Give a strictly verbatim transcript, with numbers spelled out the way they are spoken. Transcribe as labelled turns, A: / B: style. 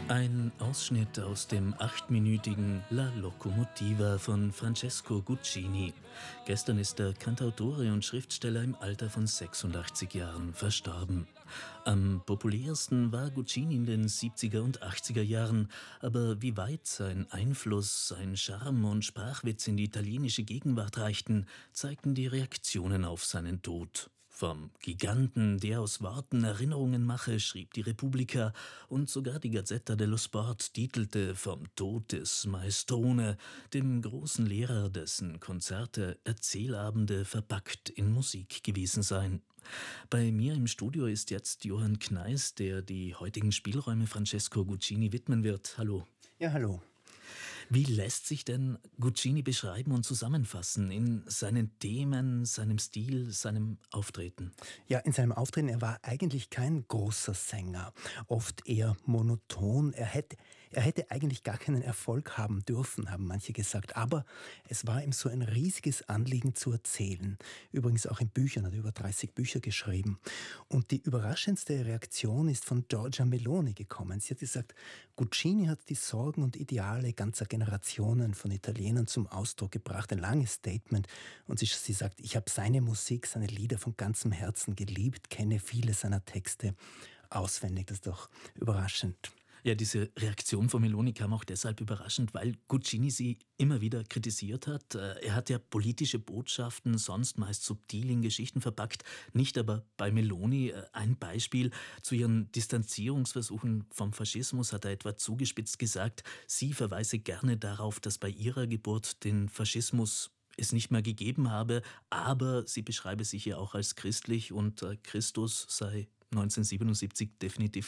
A: Ein Ausschnitt aus dem achtminütigen La Locomotiva von Francesco Guccini. Gestern ist der Cantautore und Schriftsteller im Alter von sechsundachtzig Jahren verstorben. Am populärsten war Guccini in den siebziger und achtziger Jahren, aber wie weit sein Einfluss, sein Charme und Sprachwitz in die italienische Gegenwart reichten, zeigten die Reaktionen auf seinen Tod. Vom Giganten, der aus Worten Erinnerungen mache, schrieb die Repubblica, und sogar die Gazzetta dello Sport titelte vom Tod des Maestrone, dem großen Lehrer, dessen Konzerte Erzählabende verpackt in Musik gewesen seien. Bei mir im Studio ist jetzt Johann Kneis, der die heutigen Spielräume Francesco Guccini widmen wird. Hallo.
B: Ja, hallo.
A: Wie lässt sich denn Guccini beschreiben und zusammenfassen in seinen Themen, seinem Stil, seinem Auftreten?
B: Ja, in seinem Auftreten, er war eigentlich kein großer Sänger, oft eher monoton. Er hätte, er hätte eigentlich gar keinen Erfolg haben dürfen, haben manche gesagt. Aber es war ihm so ein riesiges Anliegen zu erzählen. Übrigens auch in Büchern, er hat über dreißig Bücher geschrieben. Und die überraschendste Reaktion ist von Giorgia Meloni gekommen. Sie hat gesagt, Guccini hat die Sorgen und Ideale ganzer Generationen von Italienern zum Ausdruck gebracht. Ein langes Statement. Und sie, sie sagt, ich habe seine Musik, seine Lieder von ganzem Herzen geliebt, kenne viele seiner Texte auswendig. Das ist doch überraschend.
A: Ja, diese Reaktion von Meloni kam auch deshalb überraschend, weil Guccini sie immer wieder kritisiert hat. Er hat ja politische Botschaften sonst meist subtil in Geschichten verpackt, nicht aber bei Meloni. Ein Beispiel: Zu ihren Distanzierungsversuchen vom Faschismus hat er etwa zugespitzt gesagt, sie verweise gerne darauf, dass bei ihrer Geburt den Faschismus es nicht mehr gegeben habe, aber sie beschreibe sich ja auch als christlich und Christus sei neunzehnhundertsiebenundsiebzig definitiv